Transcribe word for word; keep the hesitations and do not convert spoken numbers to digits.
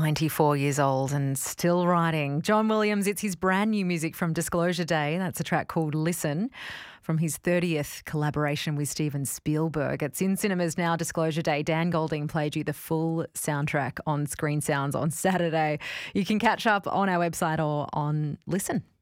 ninety-four years old and still writing. John Williams, it's his brand new music from Disclosure Day. That's a track called Listen from his thirtieth collaboration with Steven Spielberg. It's in cinemas now, Disclosure Day. Dan Golding played you the full soundtrack on Screen Sounds on Saturday. You can catch up on our website or on Listen.